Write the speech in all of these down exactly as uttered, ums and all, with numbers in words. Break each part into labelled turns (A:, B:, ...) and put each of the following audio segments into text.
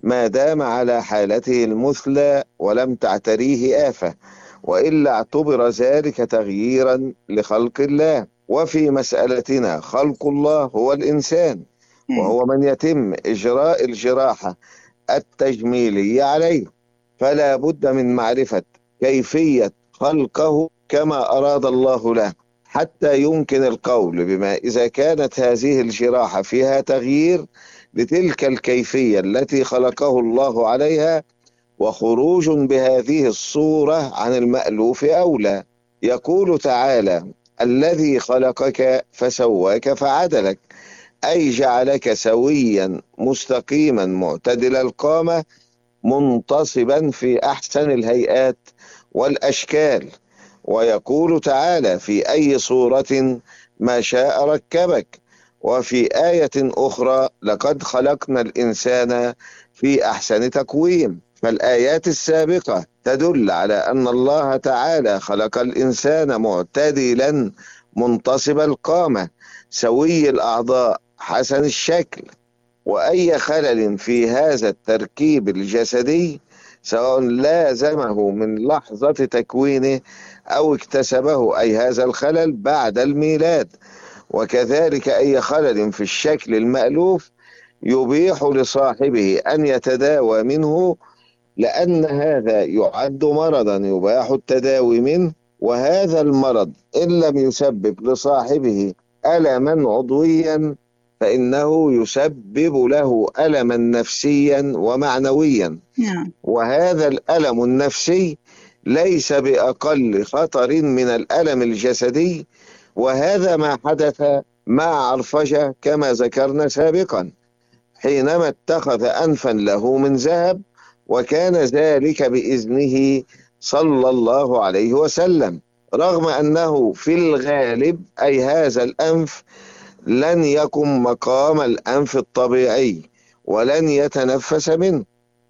A: ما دام على حالته المثلى ولم تعتريه آفة، وإلا اعتبر ذلك تغييرا لخلق الله. وفي مسألتنا خلق الله هو الإنسان، وهو من يتم إجراء الجراحة التجميلية عليه، فلا بد من معرفة كيفية خلقه كما أراد الله له، حتى يمكن القول بما إذا كانت هذه الجراحة فيها تغيير لتلك الكيفية التي خلقه الله عليها، وخروج بهذه الصورة عن المألوف أولى. يقول تعالى: الذي خلقك فسواك فعدلك، أي جعلك سويا مستقيما معتدل القامة منتصبا في أحسن الهيئات والأشكال. ويقول تعالى: في أي صورة ما شاء ركبك. وفي آية أخرى: لقد خلقنا الإنسان في أحسن تقويم. فالآيات السابقة تدل على أن الله تعالى خلق الإنسان معتدلا منتصب القامة سوي الأعضاء حسن الشكل، وأي خلل في هذا التركيب الجسدي سواء لازمه من لحظة تكوينه أو اكتسبه أي هذا الخلل بعد الميلاد، وكذلك أي خلل في الشكل المألوف يبيح لصاحبه أن يتداوى منه، لأن هذا يعد مرضا يباح التداوي منه. وهذا المرض إن لم يسبب لصاحبه ألما عضويا فإنه يسبب له ألما نفسيا ومعنويا. وهذا الألم النفسي ليس بأقل خطر من الألم الجسدي، وهذا ما حدث مع عرفجة كما ذكرنا سابقا، حينما اتخذ أنفا له من ذهب، وكان ذلك بإذنه صلى الله عليه وسلم، رغم أنه في الغالب أي هذا الأنف لن يقم مقام الأنف الطبيعي ولن يتنفس منه،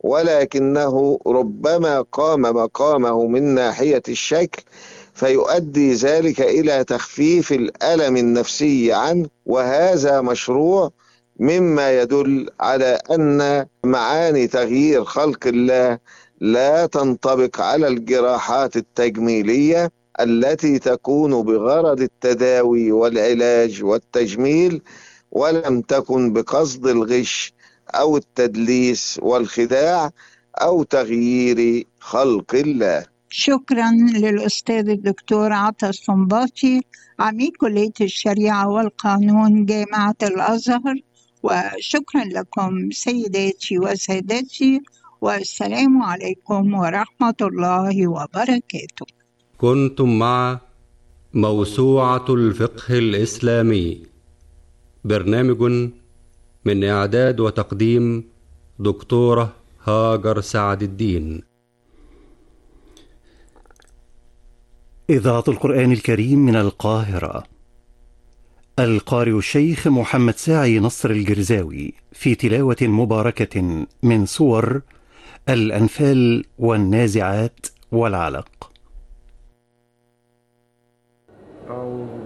A: ولكنه ربما قام مقامه من ناحية الشكل، فيؤدي ذلك إلى تخفيف الألم النفسي عنه، وهذا مشروع، مما يدل على أن معاني تغيير خلق الله لا تنطبق على الجراحات التجميلية التي تكون بغرض التداوي والعلاج والتجميل، ولم تكن بقصد الغش أو التدليس والخداع أو تغيير خلق الله.
B: شكرا للأستاذ الدكتور عطا الصنباطي، عميد كلية الشريعة والقانون جامعة الأزهر. وشكرا لكم سيداتي وسادتي، والسلام عليكم ورحمة الله وبركاته.
C: كنتم مع موسوعة الفقه الإسلامي، برنامج من إعداد وتقديم دكتورة هاجر سعد الدين.
D: إذاعة القرآن الكريم من القاهرة. القارئ الشيخ محمد ساعي نصر الجرزاوي في تلاوة مباركة من سور الأنفال والنازعات والعلق.
E: أعوذ